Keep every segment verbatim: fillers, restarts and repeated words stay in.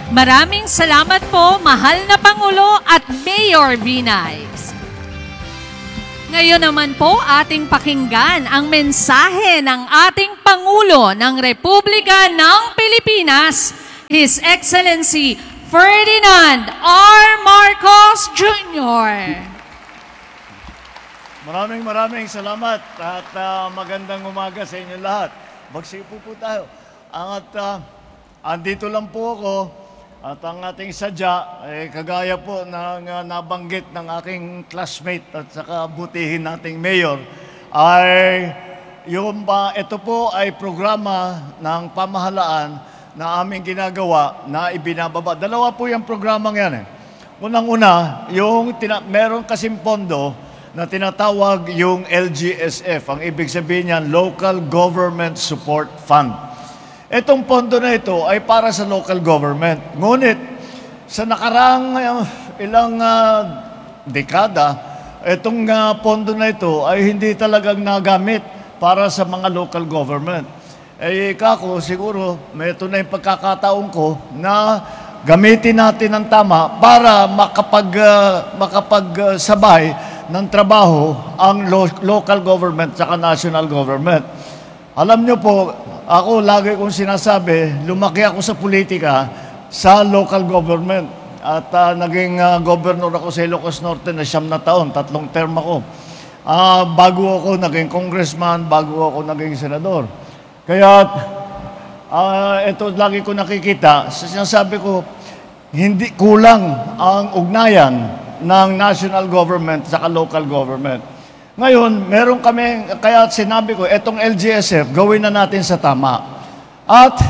Maraming salamat po, mahal na Pangulo at Mayor Binay. Ngayon naman po ating pakinggan ang mensahe ng ating Pangulo ng Republika ng Pilipinas, His Excellency Ferdinand R. Marcos Junior Maraming maraming salamat at uh, magandang umaga sa inyo lahat. Magsipo po tayo. At uh, andito lang po ako at ang ating sadya, eh, kagaya po ng uh, nabanggit ng aking classmate at saka butihin nating mayor, ay yung, uh, ito po ay programa ng pamahalaan na aming ginagawa na ibinababa. Dalawa po yung programang yan. Eh. Unang-una, yung tina- meron kasing pondo na tinatawag yung L G S F. Ang ibig sabihin niyan, Local Government Support Fund. Itong pondo na ito ay para sa local government. Ngunit, sa nakarang uh, ilang uh, dekada, itong uh, pondo na ito ay hindi talagang nagamit para sa mga local government. Eh, kako, siguro, may ito na yung pagkakataon ko na gamitin natin ng tama para makapag, uh, makapagsabay ng trabaho ang lo- local government at national government. Alam nyo po, ako lagi kong sinasabi, lumaki ako sa politika sa local government. At uh, naging uh, governor ako sa Ilocos Norte na siyam na taon, tatlong term ako. Uh, bago ako naging congressman, bago ako naging senador. Kaya uh, ito lagi ko nakikita, sinasabi ko, hindi kulang ang ugnayan ng national government sa local government. Ngayon, meron kami, kaya sinabi ko, etong L G S F, gawin na natin sa tama. At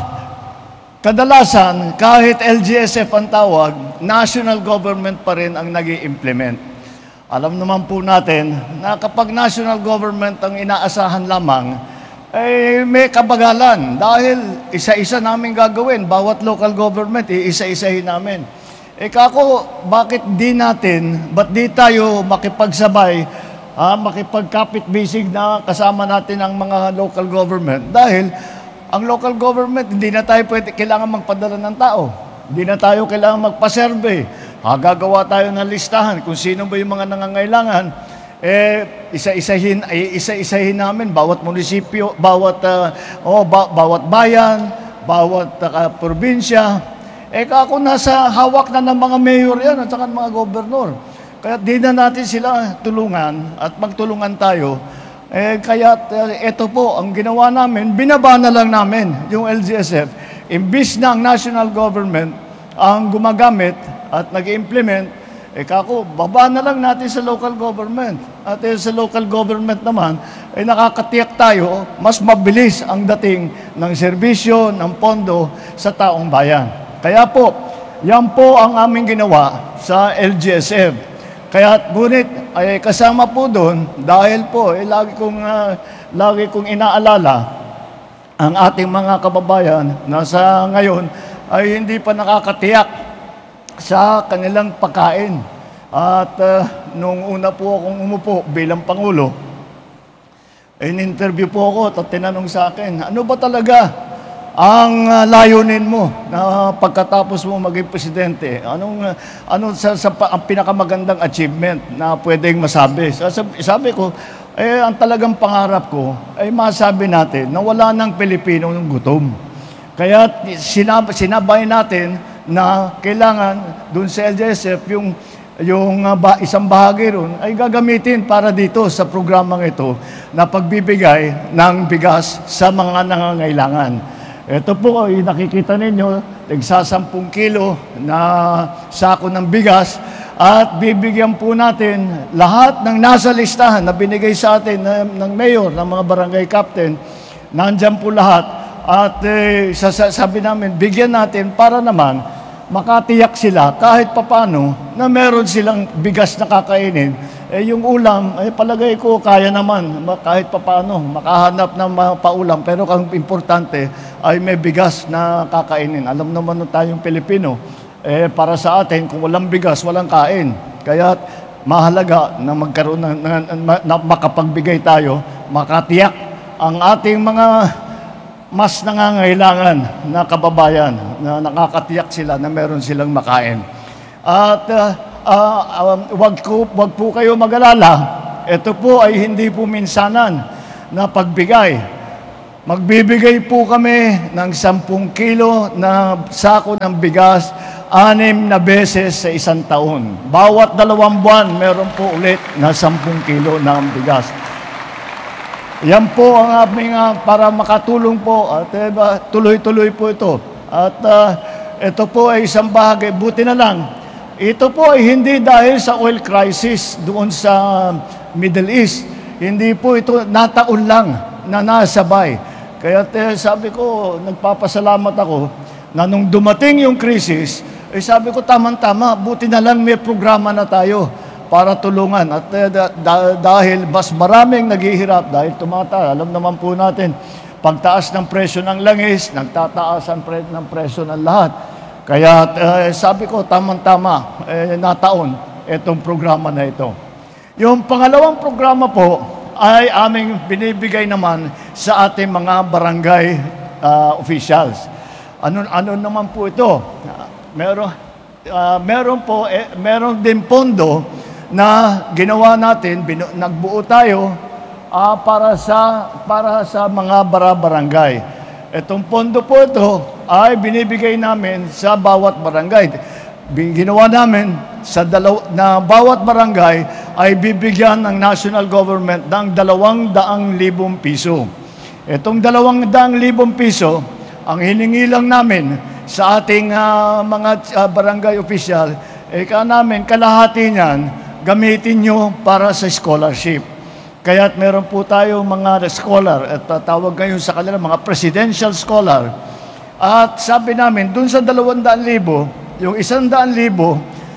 kadalasan, kahit L G S F ang tawag, national government pa rin ang nag-i-implement. Alam naman po natin na kapag national government ang inaasahan lamang, eh, may kabagalan dahil isa-isa namin gagawin. Bawat local government, isa-isahin namin. Eh kako, bakit di natin, ba't di tayo makipagsabay, Ah, makipagkapit-bisig na kasama natin ang mga local government dahil ang local government, hindi na tayo pwede, kailangan magpadala ng tao. Hindi na tayo kailangan magpa-survey. Ah, gagawa tayo ng listahan kung sino ba yung mga nangangailangan. Eh, isa-isahin, eh, isa-isahin namin bawat munisipyo, bawat, uh, oh, ba- bawat bayan, bawat uh, probinsya. Eh, kako nasa hawak na ng mga mayor yan at saka ng mga gobernador. Kaya di na natin sila tulungan at magtulungan tayo. Eh, kaya uh, ito po, ang ginawa namin, binaba na lang namin yung L G S F. Imbis na ang national government ang gumagamit at nag-implement, eh kako, baba na lang natin sa local government. At eh, sa local government naman, eh nakakatiyak tayo, mas mabilis ang dating ng serbisyo, ng pondo sa taong bayan. Kaya po, yan po ang aming ginawa sa L G S F. Kaya ngunit ay kasama po doon dahil po eh, lagi kong uh, lagi kong inaalala ang ating mga kababayan na sa ngayon ay hindi pa nakakatiyak sa kanilang pagkain. At uh, nung una po akong umupo bilang Pangulo, in-interview po ako at tinanong sa akin, ano ba talaga ang uh, layunin mo na pagkatapos mo maging presidente? Anong, uh, anong sa, sa, ang pinakamagandang achievement na pwedeng masabi? Sabi, sabi ko, eh, ang talagang pangarap ko ay masabi natin na wala ng Pilipino ng gutom. Kaya sinab, sinabay natin na kailangan dun sa L G S F yung yung uh, ba, isang bahagi ron ay gagamitin para dito sa programang ito na pagbibigay ng bigas sa mga nangangailangan. Ito po ay nakikita ninyo, nagsasampung kilo na sako ng bigas at bibigyan po natin lahat ng nasa listahan na binigay sa atin ng, ng mayor, ng mga barangay captain, nandyan po lahat. At eh, sasabi namin, bigyan natin para naman makatiyak sila kahit papano na meron silang bigas na kakainin. Eh yung ulam, eh palagay ko kaya naman kahit papano makahanap ng mga paulam. Pero ang importante ay may bigas na kakainin. Alam naman nung tayong Pilipino, eh para sa atin kung walang bigas, walang kain. Kaya mahalaga na magkaroon ng, na, na, na makapagbigay tayo, makatiyak ang ating mga mas nangangailangan na kababayan na nakakatiyak sila na meron silang makain. At uh, uh, um, wag, ko, wag po kayo mag-alala, ito po ay hindi po minsanan na pagbigay. Magbibigay po kami ng sampung kilo na sako ng bigas anim na beses sa isang taon. Bawat dalawang buwan, meron po ulit na sampung kilo ng bigas. Yan po ang aming uh, para makatulong po at uh, tuloy-tuloy po ito. At uh, ito po ay isang bahagi. Buti na lang, ito po ay hindi dahil sa oil crisis doon sa Middle East. Hindi po ito nataon lang na nasabay. Kaya uh, sabi ko, nagpapasalamat ako na nung dumating yung crisis, eh sabi ko tamang-tama, buti na lang may programa na tayo para tulungan. At uh, da- dahil mas maraming naghihirap, dahil tumata, alam naman po natin, pagtaas ng presyo ng langis, nagtataas ang pre- ng presyo ng lahat. Kaya uh, sabi ko, tamang-tama, eh, nataon itong programa na ito. Yung pangalawang programa po ay aming binibigay naman sa ating mga barangay uh, officials. Ano, ano naman po ito? Uh, meron, uh, meron po, eh, meron din pondo na ginawa natin, binu- nagbuo tayo uh, para sa para sa mga bara-barangay. Itong pondo po ito ay binibigay namin sa bawat barangay. Bin- Ginawa namin sa dalaw- na bawat barangay ay bibigyan ng national government ng dalawang daang libong piso. Itong dalawang daang libong piso, ang hiningi lang namin sa ating uh, mga uh, barangay official, eh ka namin kalahati niyan, gamitin nyo para sa scholarship. Kaya't meron po tayo mga scholar, at uh, tawag ngayon sa kanila mga presidential scholar. At sabi namin, dun sa dalawang daan libo, yung isang daan libo,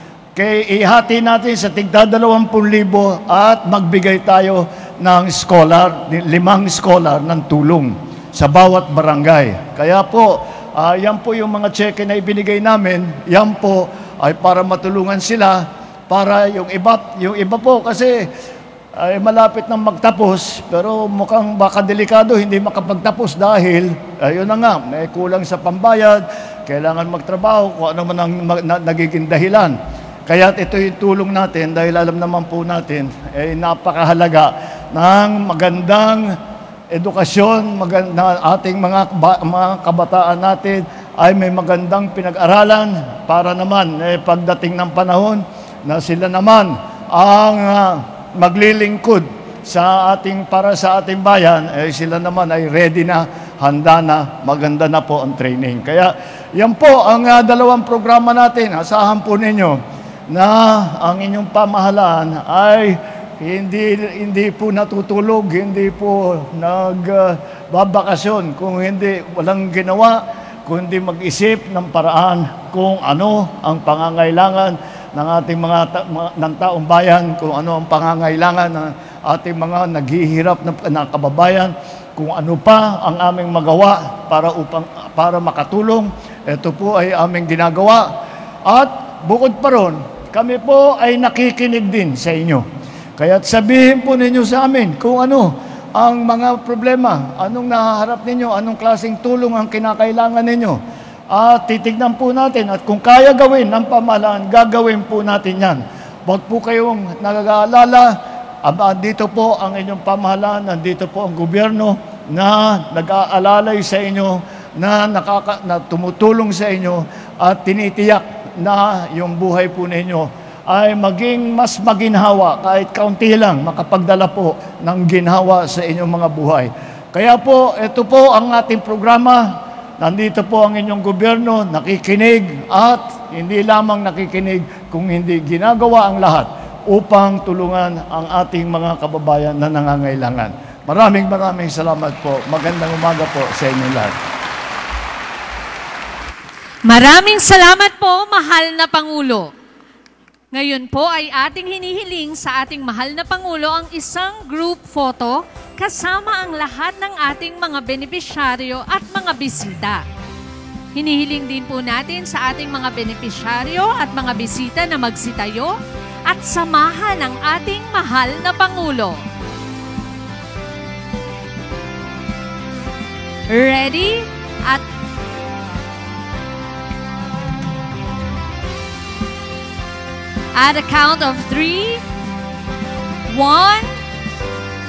kay ihati natin sa tigda dalawampung libo at magbigay tayo ng scholar, limang scholar ng tulong sa bawat barangay. Kaya po, uh, yan po yung mga cheque na ibinigay namin, yan po ay para matulungan sila. Para yung iba, yung iba po kasi ay malapit nang magtapos, pero mukhang baka delikado hindi makapagtapos dahil ayun na nga, may kulang sa pambayad, kailangan magtrabaho, kung ano man ang na, nagiging dahilan. Kaya ito yung tulong natin dahil alam naman po natin ay eh, napakahalaga ng magandang edukasyon, maganda, ating mga, ba, mga kabataan natin ay may magandang pinag-aralan para naman eh, pagdating ng panahon na sila naman ang uh, maglilingkod sa ating para sa ating bayan, eh, sila naman ay ready na, handa na, maganda na po ang training. Kaya yan po ang uh, dalawang programa natin. Asahan po ninyo na ang inyong pamahalaan ay hindi hindi po natutulog, hindi po nagbabakasyon, uh, kung hindi walang ginawa, kundi mag-isip ng paraan kung ano ang pangangailangan ng ating mga, ta- mga ng taong bayan, kung ano ang pangangailangan ng ating mga naghihirap na, na kababayan, kung ano pa ang aming magawa para upang para makatulong. Ito po ay aming ginagawa. At bukod pa ron, kami po ay nakikinig din sa inyo. Kaya sabihin po ninyo sa amin kung ano ang mga problema, anong nahaharap ninyo, anong klaseng tulong ang kinakailangan ninyo. At titignan po natin at kung kaya gawin ng pamahalaan, gagawin po natin yan. Huwag po kayong nag-aalala, dito po ang inyong pamahalaan, nandito po ang gobyerno na nag-aalalay sa inyo, na, nakaka, na tumutulong sa inyo at tinitiyak na yung buhay po ninyo ay maging mas maginhawa, kahit kaunti lang, makapagdala po ng ginhawa sa inyong mga buhay. Kaya po, ito po ang ating programa. Nandito po ang inyong gobyerno, nakikinig at hindi lamang nakikinig, kung hindi ginagawa ang lahat upang tulungan ang ating mga kababayan na nangangailangan. Maraming maraming salamat po. Magandang umaga po sa inyo lahat. Maraming salamat po, mahal na Pangulo. Ngayon po ay ating hinihiling sa ating mahal na Pangulo ang isang group photo kasama ang lahat ng ating mga benepisyaryo at mga bisita. Hinihiling din po natin sa ating mga benepisyaryo at mga bisita na magsitayo at samahan ang ating mahal na Pangulo. Ready? At at a count of three, one,